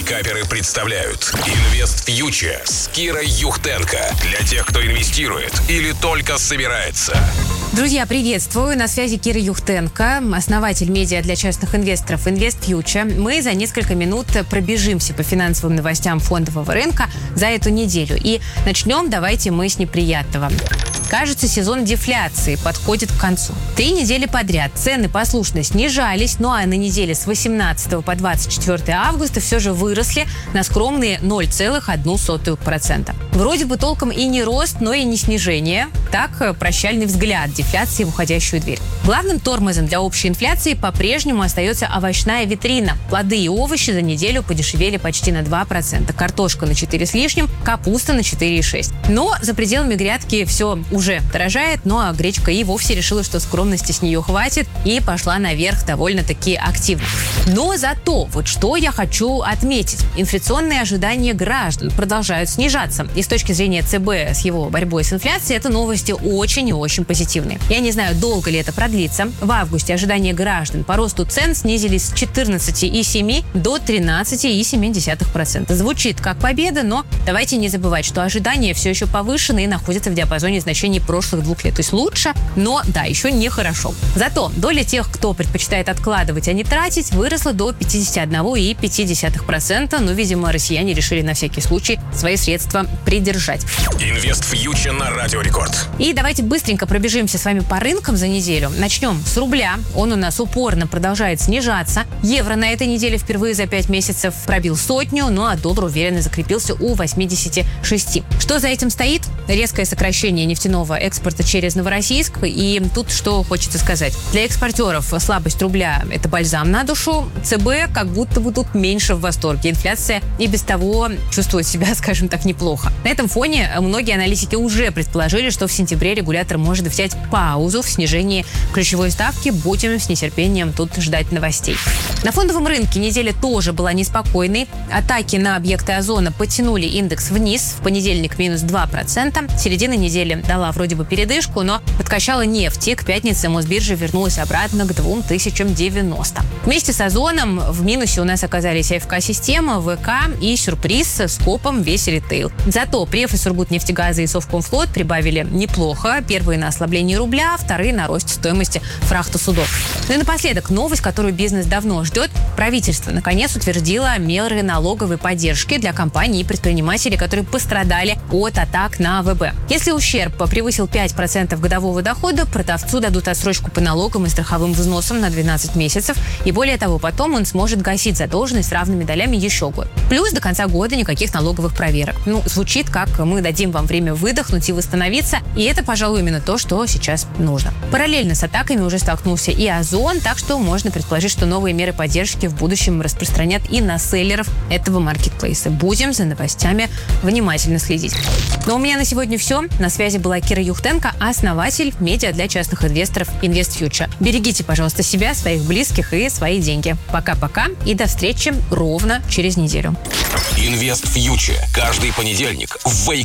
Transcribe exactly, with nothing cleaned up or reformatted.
Вейкаперы представляют Инвест Фьючер с Кирой Юхтенко. Для тех, кто инвестирует или только собирается. Друзья, приветствую. На связи Кира Юхтенко, основатель медиа для частных инвесторов Инвест Фьючер. Мы за несколько минут пробежимся по финансовым новостям фондового рынка за эту неделю. И начнем давайте мы с неприятного. Кажется, сезон дефляции подходит к концу. Три недели подряд цены послушно снижались, ну а на неделе с восемнадцатого по двадцать четвёртое августа все же выросли на скромные ноль целых одну сотую процента. Вроде бы толком и не рост, но и не снижение. Так, прощальный взгляд дефляции в уходящую дверь. Главным тормозом для общей инфляции по-прежнему остается овощная витрина. Плоды и овощи за неделю подешевели почти на два процента. Картошка на четыре с лишним, капуста на четыре и шесть. Но за пределами грядки все уже дорожает, ну а гречка и вовсе решила, что скромности с нее хватит, и пошла наверх довольно-таки активно. Но зато, вот что я хочу отметить. Инфляционные ожидания граждан продолжают снижаться. И с точки зрения ЦБ с его борьбой с инфляцией, это новости очень и очень позитивные. Я не знаю, долго ли это продлится. В августе ожидания граждан по росту цен снизились с четырнадцати и семи до тринадцати и семи десятых процента. Звучит как победа, но давайте не забывать, что ожидания все еще повышены и находятся в диапазоне значений прошлых двух лет. То есть лучше, но да, еще не хорошо. Зато доля тех, кто предпочитает откладывать, а не тратить, выросла до пятидесяти одного и пяти десятых процента. Но, видимо, россияне решили на всякий случай свои средства придержать. Инвест Фьючер на Радио Рекорд. И давайте быстренько пробежимся с вами по рынкам за неделю. Начнем с рубля. Он у нас упорно продолжает снижаться. Евро на этой неделе впервые за пять месяцев пробил сотню, ну а доллар уверенно закрепился у восьмидесяти шести. Что за этим стоит? Резкое сокращение нефтяного экспорта через Новороссийск. И тут что хочется сказать. Для экспортеров слабость рубля – это бальзам на душу. ЦБ как будто бы тут меньше в восторге. Инфляция и без того чувствует себя, скажем так, неплохо. На этом фоне многие аналитики уже предположили, что в сентябре регулятор может взять паузу в снижении ключевой ставки. Будем с нетерпением тут ждать новостей. На фондовом рынке неделя тоже была неспокойной. Атаки на объекты Озона потянули индекс вниз. В понедельник минус два процента. Середина недели дала вроде бы передышку, но подкачала нефть. И к пятнице Мосбиржа вернулась обратно к двум тысячам девяноста. Вместе с Озоном в минусе у нас оказались АФК-система, ВК и сюрприз с копом весь ритейл. Зато Преф и Сургутнефтегаза и Совкомфлот прибавили неплохо. Первые на ослаблении рубля, вторые на росте стоимости фрахта судов. Ну и напоследок новость, которую бизнес давно ждет. Правительство наконец утвердило меры налоговой поддержки для компаний и предпринимателей, которые пострадали от атак на ВБ. Если ущерб превысил пять процентов годового дохода, продавцу дадут отсрочку по налогам и страховым взносам на двенадцать месяцев. И более того, потом он сможет гасить задолженность с равными долями еще год. Плюс до конца года никаких налоговых проверок. Ну, звучит как мы дадим вам время выдохнуть и восстановиться. И это, пожалуй, именно то, что сейчас нужно. Параллельно с атаками уже столкнулся и Озон, так что можно предположить, что новые меры поддержки в будущем распространят и на селлеров этого маркетплейса. Будем за новостями внимательно следить. Но у меня на сегодня все. На связи была Кира Юхтенко, основатель медиа для частных инвесторов Инвест Фьючер. Берегите, пожалуйста, себя, своих близких и свои деньги. Пока-пока и до встречи ровно через неделю. Инвест Фьючер. Каждый понедельник в Вейкаперы.